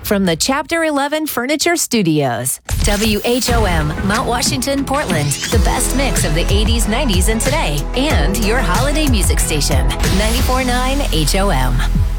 from the Chapter 11 Furniture Studios. WHOM, Mount Washington, Portland. The best mix of the 80s, 90s, and today. And your holiday music station. 94.9 HOM.